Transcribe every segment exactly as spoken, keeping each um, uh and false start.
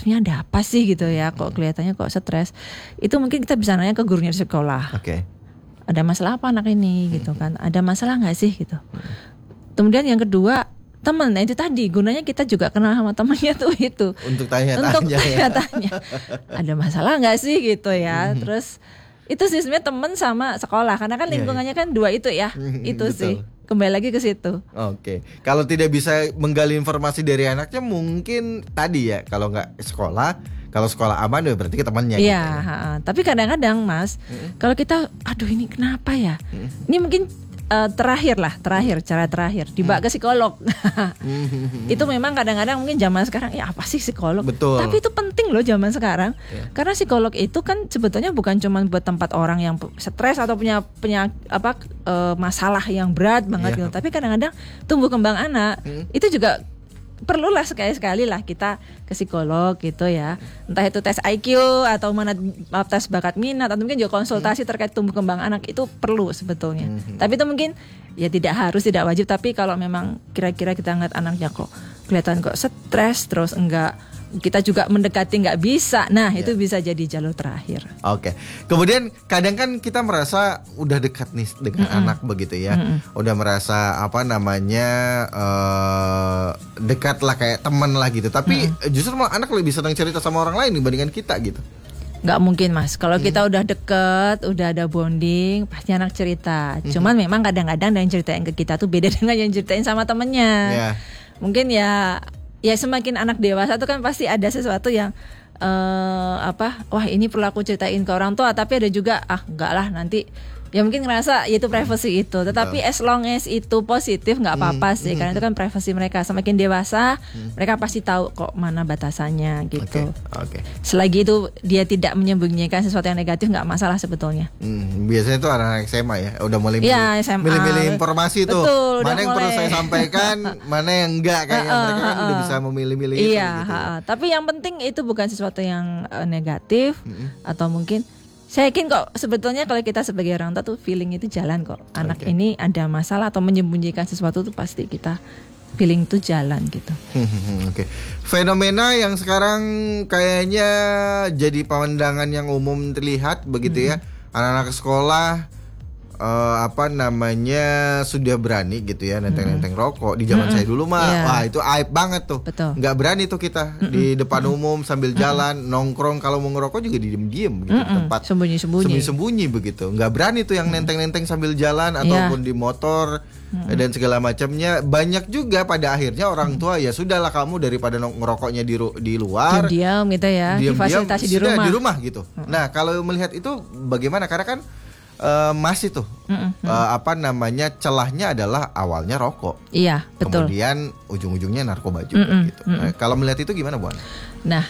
sebenarnya ada apa sih gitu ya, kok kelihatannya kok stres. Itu mungkin kita bisa nanya ke gurunya di sekolah. Oke. Ada masalah apa anak ini gitu kan? Ada masalah nggak sih gitu. Kemudian yang kedua, teman. Nah itu tadi gunanya kita juga kenal sama temannya tuh itu. Untuk tanya-tanya. Untuk tanya-tanya. Ada masalah nggak sih gitu ya. Terus itu sih sebenarnya teman sama sekolah, karena kan lingkungannya kan dua itu ya. Itu Betul. sih. Kembali lagi ke situ. Oke, kalau tidak bisa menggali informasi dari anaknya, mungkin tadi ya, kalau nggak sekolah, kalau sekolah aman ya berarti ke temannya. Iya, gitu ya. ha-ha. Tapi kadang-kadang Mas, hmm. kalau kita, aduh ini kenapa ya? Hmm. Ini mungkin uh, terakhir lah, terakhir cara terakhir dibawa ke psikolog. Itu memang kadang-kadang mungkin zaman sekarang ya apa sih psikolog? Betul. Tapi itu penting loh zaman sekarang, yeah. karena psikolog itu kan sebetulnya bukan cuma buat tempat orang yang stres atau punya punya apa uh, masalah yang berat banget yeah. gitu. Tapi kadang-kadang tumbuh kembang anak hmm. itu juga perlulah sekali-sekali lah kita ke psikolog gitu ya. Entah itu tes I Q atau mana tes bakat minat atau mungkin juga konsultasi terkait tumbuh kembang anak, itu perlu sebetulnya. Mm-hmm. Tapi itu mungkin ya tidak harus, tidak wajib, tapi kalau memang kira-kira kita ngeliat anaknya kok kelihatan kok stres terus enggak, kita juga mendekati nggak bisa, nah itu yeah. bisa jadi jalur terakhir. Oke, kemudian kadang kan kita merasa udah dekat nih dengan mm-hmm. anak begitu ya, mm-hmm. udah merasa apa namanya uh, dekat lah kayak teman lah gitu, tapi mm-hmm. justru malah anak lebih senang cerita sama orang lain dibandingkan kita gitu. Nggak mungkin Mas, kalau hmm. kita udah deket, udah ada bonding, pasti anak cerita. Hmm. Cuman memang kadang-kadang yang ceritain ke kita tuh beda dengan yang ceritain sama temennya. Yeah. Mungkin ya. Ya semakin anak dewasa tuh kan pasti ada sesuatu yang uh, apa, wah ini perlu aku ceritain ke orang tua, tapi ada juga ah enggak lah nanti, ya mungkin ngerasa itu privacy itu, tetapi oh. as long as itu positif nggak apa-apa hmm. sih, hmm. karena itu kan privacy mereka. Semakin dewasa hmm. mereka pasti tahu kok mana batasannya gitu. Okay. Okay. Selagi itu dia tidak menyembunyikan sesuatu yang negatif, nggak masalah sebetulnya. Hmm, biasanya tuh anak-anak S M A ya udah mulai ya, milih-milih informasi tuh. Betul, mana yang mulai. perlu saya sampaikan, mana yang enggak, kayaknya uh, mereka kan uh, uh, udah bisa memilih-milih iya, itu. Gitu. Uh, tapi yang penting itu bukan sesuatu yang uh, negatif hmm. atau mungkin. Saya yakin kok sebetulnya kalau kita sebagai orang tua tuh feeling itu jalan kok. Anak okay. ini ada masalah atau menyembunyikan sesuatu tuh pasti kita feeling itu jalan gitu. Oke. Okay. Fenomena yang sekarang kayaknya jadi pandangan yang umum terlihat begitu hmm. ya. Anak-anak sekolah uh, apa namanya sudah berani gitu ya nenteng-nenteng hmm. rokok. Di zaman hmm. saya dulu mah yeah. wah itu aib banget tuh. Betul. Nggak berani tuh kita hmm. di depan hmm. umum sambil jalan hmm. nongkrong, kalau mau ngerokok juga diem-diem gitu hmm. di tempat sembunyi-sembunyi. Sembunyi-sembunyi begitu. Nggak berani tuh yang hmm. nenteng-nenteng sambil jalan ataupun yeah. di motor hmm. dan segala macamnya. Banyak juga pada akhirnya orang tua ya sudahlah kamu daripada ngerokoknya di di luar. Diam-diam gitu ya. Difasilitasi di rumah. Di rumah gitu. Hmm. Nah, kalau melihat itu bagaimana? Karena kan Uh, masih tuh mm-hmm. uh, apa namanya celahnya adalah awalnya rokok, iya betul. Kemudian ujung-ujungnya narkoba juga mm-hmm. gitu. Nah, mm-hmm. kalau melihat itu gimana Bu Ana? Nah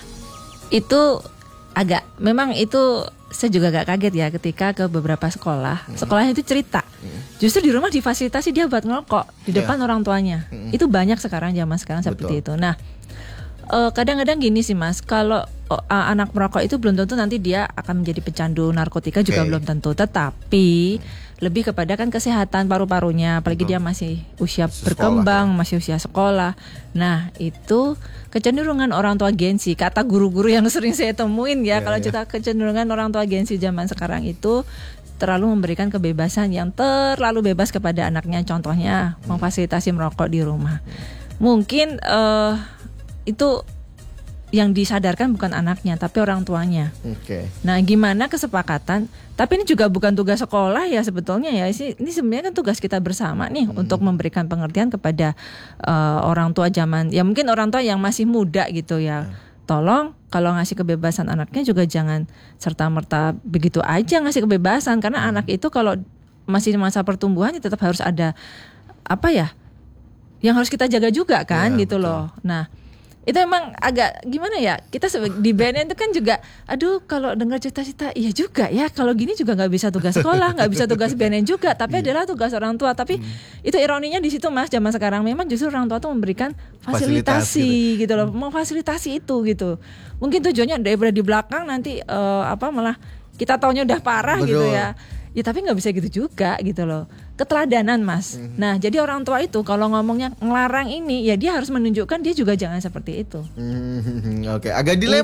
itu agak memang itu saya juga agak kaget ya ketika ke beberapa sekolah, mm-hmm. sekolahnya itu cerita mm-hmm. justru di rumah difasilitasi dia buat ngerokok di depan yeah. orang tuanya. Mm-hmm. Itu banyak sekarang zaman sekarang seperti itu. Nah uh, kadang-kadang gini sih Mas, kalau uh, anak merokok itu belum tentu nanti dia akan menjadi pecandu narkotika, okay. juga belum tentu. Tetapi hmm. lebih kepada kan kesehatan paru-parunya, apalagi Betul. Dia masih usia sekolah, berkembang, ya. Masih usia sekolah. Nah itu kecenderungan orang tua gengsi, kata guru-guru yang sering saya temuin ya, yeah, kalau yeah. cerita kecenderungan orang tua gengsi zaman sekarang itu terlalu memberikan kebebasan yang terlalu bebas kepada anaknya. Contohnya hmm. memfasilitasi merokok di rumah. Mungkin uh, itu yang disadarkan bukan anaknya tapi orang tuanya. Oke. Okay. Nah, gimana kesepakatan? Tapi ini juga bukan tugas sekolah ya sebetulnya ya. Ini sebenarnya kan tugas kita bersama nih hmm. untuk memberikan pengertian kepada uh, orang tua zaman. Ya mungkin orang tua yang masih muda gitu ya. Hmm. Tolong kalau ngasih kebebasan anaknya juga jangan serta-merta begitu aja ngasih kebebasan, karena hmm. anak itu kalau masih masa pertumbuhan tetap harus ada apa ya? Yang harus kita jaga juga kan ya, gitu betul. Loh. Nah, itu emang agak gimana ya, kita di B N N itu kan juga aduh kalau dengar cerita-cerita iya juga ya, kalau gini juga nggak bisa tugas sekolah, nggak bisa tugas B N N juga, tapi adalah tugas orang tua. Tapi hmm. itu ironinya di situ Mas, zaman sekarang memang justru orang tua tuh memberikan fasilitasi gitu. gitu loh, memfasilitasi itu gitu. Mungkin tujuannya daripada di belakang nanti uh, apa malah kita taunya udah parah. Betul. Gitu ya. Ya tapi nggak bisa gitu juga gitu loh. Keteladanan Mas. Mm-hmm. Nah jadi orang tua itu kalau ngomongnya ngelarang ini, ya dia harus menunjukkan dia juga jangan seperti itu. Mm-hmm. Oke, okay. Agak dilema.